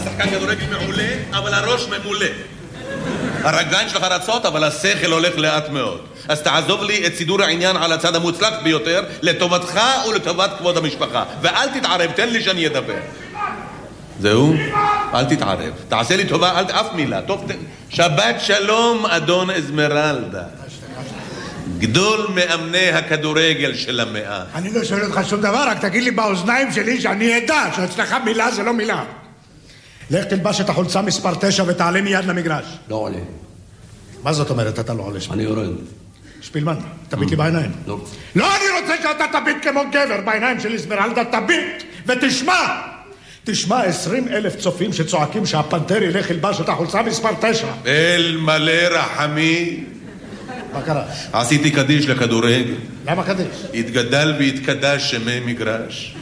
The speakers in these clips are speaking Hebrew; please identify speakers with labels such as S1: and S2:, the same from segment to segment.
S1: שחקן כדורגל מעולה, אבל הראש ממולא. הרגליים שלך רצות, אבל השכל הולך לאט מאוד. אז תעזוב לי את סידור העניין על הצד המוצלח ביותר, לטובתך ולטובת כבוד המשפחה. ואל תתערב, תן לי שאני אדבר. זהו? אל תתערב. תעשה לי טובה, אל אף מילה. טוב, שבת שלום, אדון אזמרלדה. גדול מאמני הכדורגל של המאה.
S2: אני לא שואל אותך שום דבר, רק תגיד לי באוזניים שלי שאני אדע שאצלך מילה זה לא מילה. לך תלבש את החולצה מספר 9 ותעלה מיד למגרש.
S3: לא עולה.
S2: מה זאת אומרת אתה לא עולה?
S3: אני יורד.
S2: שפילמן, תביט לי בעיניים.
S3: לא.
S2: לא, אני רוצה שאתה תביט כמו גבר בעיניים של אזמרלדה, תביט ותשמע. תשמע 20,000 צופים שצועקים שהפנתר ילך ילבש את החולצה מספר 9.
S1: אל מלא רחמי.
S2: מה קרה?
S1: עשיתי קדיש לכדורגל.
S2: למה קדיש?
S1: התגדל והתקדש שמי מגרש.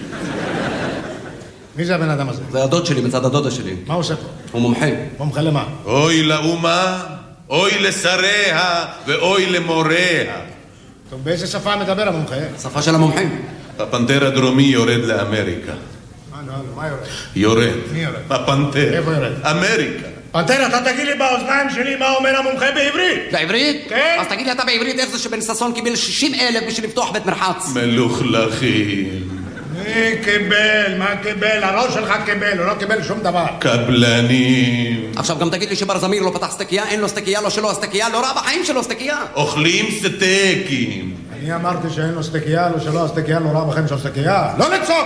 S2: מי זה הבן אדם הזה?
S3: זה הדוד שלי, מצד הדודה שלי.
S2: מה הוא עושה פה?
S3: הוא מומחה.
S2: מומחה למה?
S1: אוי לאומה, אוי לשריה ואוי למוריה.
S2: טוב, באיזה שפה מדבר המומחה?
S3: שפה של המומחים.
S1: הפנתר הדרומי יורד לאמריקה.
S2: מה יורד?
S1: יורד.
S2: מי יורד?
S1: הפנתר.
S2: איפה יורד?
S1: אמריקה.
S2: פנתר, אתה תגיד לי באוזניים שלי מה אומר המומחה בעברית?
S3: בעברית?
S2: כן.
S3: אז תגיד לי אתה בעברית איך זה שבן ששון קיבל 60,000 בשביל לפתוח בית מרחץ.
S1: מלוכלכים.
S2: מי קיבל? מה קיבל? הראש שלך קיבל, הוא לא קיבל שום דבר.
S1: קבלנים.
S3: עכשיו גם תגיד לי שבר זמיר לא פתח סטקייה, אין לו סטקייה, לא שלו הסטקייה, לא ראה בחיים שלו סטקייה.
S1: אוכלים סטייקים.
S2: אני אמרתי שאין לו סטקייה, לא שלו הסטקייה, לא ראה בחיים שלו סטקייה. לא לצוק!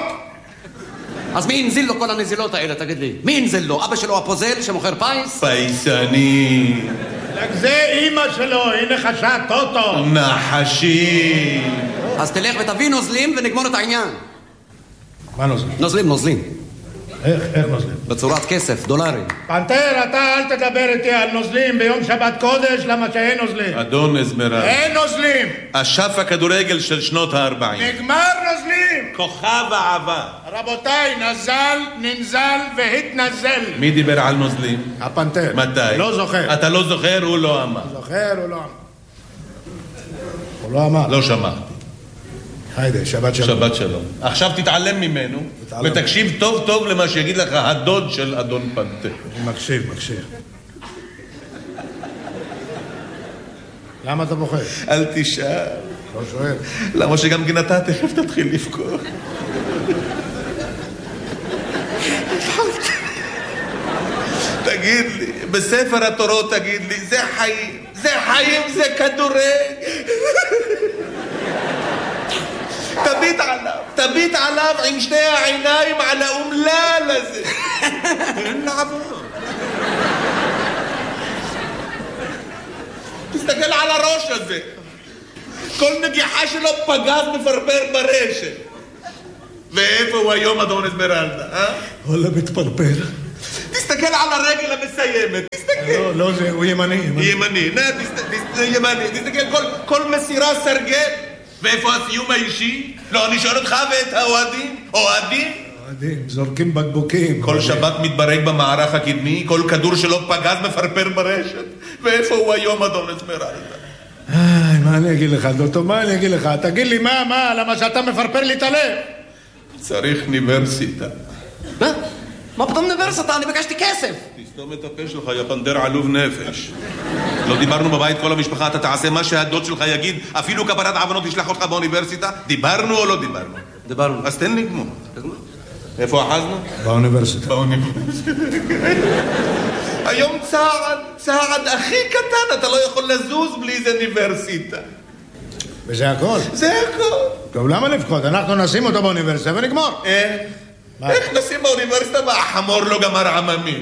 S3: אז מי הנזיל לו כל הנזילות האלה, תגיד לי? מי הנזיל לו? אבא שלו הפוזל שמוכר פייס?
S1: פייסני.
S2: זה אמא שלו, היא נחשה טוטו.
S1: נחשי.
S3: אז תלך ותביא נוזלים ונגמור את העניין.
S2: מה נוזלים?
S3: נוזלים.
S2: איך נוזלים?
S3: בצורת כסף, דולרים.
S2: פנתר, אתה אל תדבר איתי על נוזלים ביום שבת קודש, למה שאין נוזלים.
S1: אדון אזמרלדה.
S2: אין נוזלים.
S1: אשף הכדורגל של שנות ה-40.
S2: נגמר נוזלים.
S1: כוכב העבר.
S2: רבותיי, נזל, ננזל והתנזל.
S1: מי דיבר על נוזלים?
S2: הפנתר.
S1: מתי?
S2: לא זוכר.
S1: אתה לא זוכר, הוא לא אמר.
S2: זוכר, הוא לא אמר. הוא לא אמר.
S1: לא שמעתי.
S2: היידה, שבת שלום.
S1: שבת שלום. עכשיו תתעלם ממנו, ותקשיב טוב טוב למה שיגיד לך הדוד של אדון פנתר.
S2: אני מקשיב. למה אתה בוחר?
S1: אל תשאל.
S2: לא שואל.
S1: למה שגם כן אתה תכף תתחיל לבכור. תגיד לי, בספר התורות תגיד לי, זה חיים, זה כדורגל. תביט עליו עם שתי העיניים על האומלל הזה. אין לעבור. תסתכל על הראש הזה. כל נגיחה שלו פגז מפרפר ברשת. ואיפה הוא היום אדון אזמרלדה, אה?
S2: וואלה מתפרפר.
S1: תסתכל על הרגל המסיימת, תסתכל.
S2: לא, זה, הוא ימני.
S1: ימני, ימני, תסתכל, כל מסירה סרגל. ואיפה הסיום האישי? לא, אני שואל אותך ואת האוהדים. אוהדים,
S2: זורקים בקבוקים.
S1: כל שבת מתברג במערך הקדמי, כל כדור שלו פגז מפרפר ברשת. ואיפה הוא היום אדון אזמרלדה?
S2: מה אני אגיד לך, דוטו, מה אני אגיד לך? תגיד לי, מה? למה שאתה מפרפר לי את הלב?
S1: צריך אוניברסיטה.
S3: מה פתאום אוניברסיטה? אני ביקשתי כסף.
S1: תסתום את הפה שלך, יא פנתר עלוב נפש. לא דיברנו בבית כל המשפחה, אתה תעשה מה שהדוד שלך יגיד, אפילו כפרת עוונות תשלח אותך באוניברסיטה? דיברנו או לא דיברנו?
S3: דיברנו.
S1: אז תן לי גמור. איפה אחזנו?
S2: באוניברסיטה.
S1: היום צעד הכי קטן, אתה לא יכול לזוז בלי איזה אוניברסיטה.
S2: וזה הכל?
S1: זה הכל.
S2: טוב, למה לבכות? אנחנו נשים אותו באוניברסיטה ונגמור.
S1: איך נשים באוניברסיטה והחמור לא גמר עממי?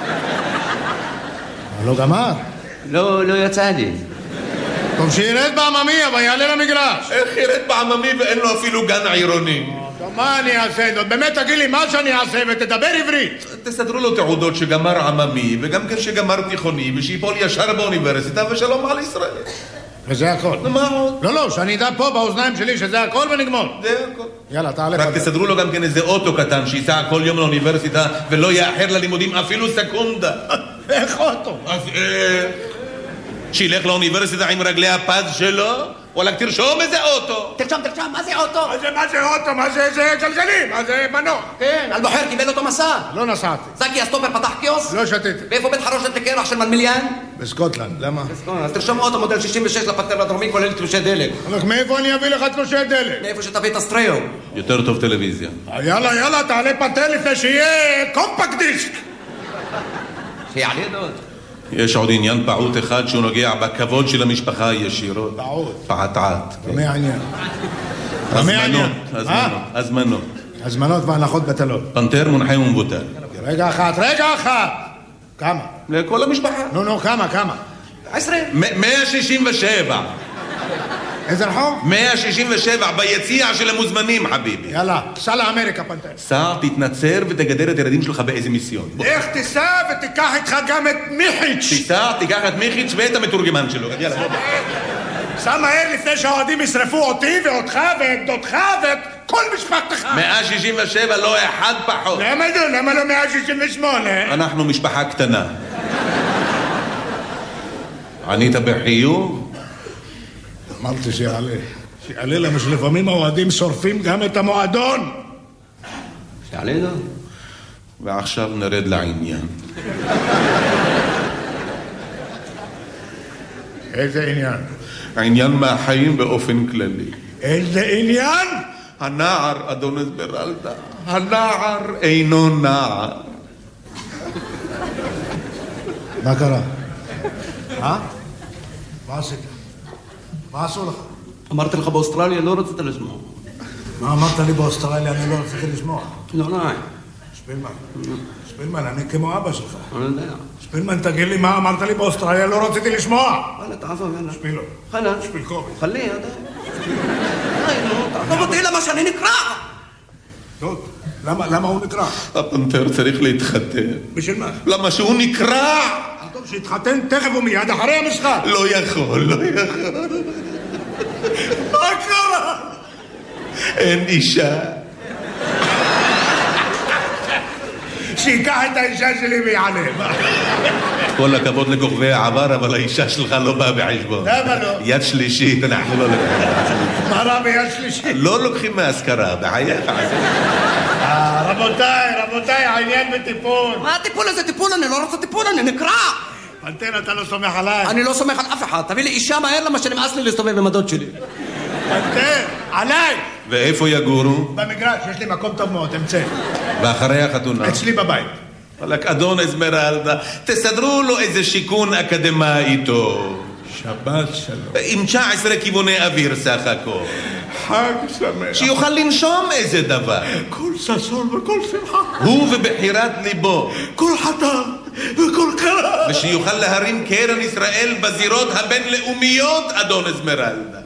S2: לא גמר?
S3: לא יצא לי.
S2: טוב, שירד בעממי, אבל יעלה למגרש.
S1: איך ירד בעממי ואין לו אפילו גן עירוני?
S2: טוב, מה אני אעשה? באמת תגיד לי מה שאני אעשה ותדבר עברית.
S1: תסדרו לו תעודות שגמר עממי וגם כן שגמר תיכוני ושיפול ישר באוניברסיטה ושלום על ישראל.
S2: וזה הכל.
S1: מה עוד?
S2: לא, שאני אדע פה באוזניים שלי שזה הכל ונגמור.
S1: זה הכל.
S2: יאללה, תעלה.
S1: רק תסדרו לו גם כן איזה אוטו קטן שייסע כל יום לאוניברסיטה ולא יאחר ללימודים אפילו סקונדה.
S2: איך אוטו?
S1: אז שילך לאוניברסיטה עם רגלי הפז שלו וואלק תרשום איזה אוטו.
S3: תרשם, מה זה אוטו?
S2: מה זה אוטו? מה זה גלגלים? מה זה מנוע?
S3: כן, אלבוחר קיבל אותו מסע.
S2: לא נסעתי.
S3: זקי הסטופר פתח קיוסק?
S2: לא שתיתי.
S3: ואיפה בית חרושת לקרח של מלמיליאן?
S2: בסקוטלנד, למה?
S3: אז תרשום אוטו מודל 66 לפנתר הדרומי כולל תלושי דלק.
S2: אבל מאיפה אני אביא לך תלושי דלק?
S3: מאיפה שתביא את הסטריאו.
S1: יותר טוב טלוויזיה.
S2: יאללה, תעלה פנתר לפני שיהיה קומפקט דיסק.
S3: שיעלה דוד.
S1: יש עוד עניין פעוט אחד שהוא נוגע בכבוד של המשפחה ישירות. פעטעת.
S2: מה העניין?
S1: הזמנות
S2: והנחות בטלות.
S1: פנתר מונחה ומבוטל.
S2: רגע אחד. כמה?
S1: לכל המשפחה.
S2: נו, כמה?
S3: 20.
S1: 167.
S2: איזה רחוב?
S1: 167 ביציע של המוזמנים, חביבי.
S2: יאללה, סע לאמריקה, פנתר.
S1: סע, תתנצר ותגדר את הילדים שלך באיזה מיסיון.
S2: איך תיסע ותיקח איתך גם את מיחיץ'.
S1: תיסע, תיקח את מיחיץ' ואת המתורגמן שלו. יאללה, בוא.
S2: סע מהר לפני שהאוהדים ישרפו אותי ואותך ואת דודך ואת כל משפחתך.
S1: 167, לא אחד פחות.
S2: למה לא 168?
S1: אנחנו משפחה קטנה. ענית בחיוב?
S2: אמרתי שיעלה למה שלפעמים האוהדים שורפים גם את המועדון.
S3: שיעלה לו.
S1: ועכשיו נרד לעניין.
S2: איזה עניין?
S1: העניין מהחיים באופן כללי.
S2: איזה עניין?
S1: הנער, אדון אסמרלדה, הנער אינו נער.
S2: מה קרה? מה עשית? מה עשו לך?
S3: אמרתי לך באוסטרליה, לא רצית לשמוע.
S2: מה אמרת לי באוסטרליה? אני לא רציתי לשמוע.
S3: לא.
S2: שפילמן, אני כמו אבא שלך.
S3: אני יודע.
S2: שפילמן, תגיד לי מה אמרת לי באוסטרליה, לא רציתי לשמוע.
S3: וואלה, תעזוב, יאללה.
S2: שפילו.
S3: חנן.
S2: שפילקובי.
S3: חלי, ידע. תעזוב אותי למה שאני נקרע.
S2: טוב, למה הוא נקרע?
S1: הפנתר צריך להתחתן.
S2: בשביל מה?
S1: למה שהוא נקרע?
S2: טוב, שיתחתן תכף ומיד אחרי המשחק.
S1: לא יכול.
S2: מה קרה?
S1: אין אישה.
S2: שיקח את האישה שלי ויעלה.
S1: כל הכבוד לכוכבי העבר, אבל האישה שלך לא באה בחשבון.
S2: למה לא?
S1: יד שלישית, אנחנו לא לוקחים.
S2: מה רע ביד שלישית?
S1: לא לוקחים מהשכרה, בחייך.
S2: רבותיי, העניין בטיפול.
S3: מה הטיפול? איזה טיפול? אני לא רוצה טיפול, אני נקרע.
S2: פנתר, אתה לא סומך עליי.
S3: אני לא סומך על אף אחד. תביא לי אישה מהר למה שנמאס לי להסתובב עם הדוד שלי.
S2: פנתר, עליי.
S1: ואיפה יגורו?
S2: במגרש, יש לי מקום טוב מאוד, תמצא.
S1: ואחרי החתונה?
S2: אצלי בבית.
S1: וואלק, אדון אסמרלדה, תסדרו לו איזה שיכון אקדמאי טוב.
S2: שבת שלום.
S1: עם 19 כיווני אוויר סך הכל.
S2: חג שמח.
S1: שיוכל לנשום איזה דבר.
S2: כל ששון וכל שמחה.
S1: הוא ובחירת ליבו.
S2: כל חתן וכל קרה.
S1: ושיוכל להרים קרן ישראל בזירות הבינלאומיות, אדון אסמרלדה.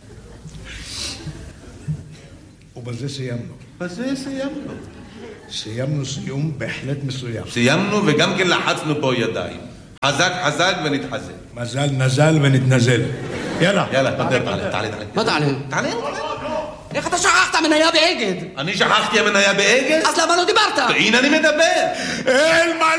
S2: ובזה סיימנו.
S1: סיימנו.
S2: סיימנו סיום בהחלט מסוים.
S1: סיימנו וגם כן לחצנו פה ידיים. חזק ונתחזק.
S2: מזל נזל ונתנזל. יאללה.
S1: פנתר, תעלה.
S3: מה תעלה?
S1: תעלה.
S3: איך אתה שכחת מניה באגד?
S1: אני שכחתי המניה באגד?
S3: אז למה לא דיברת?
S1: הנה אני מדבר.
S2: אין מה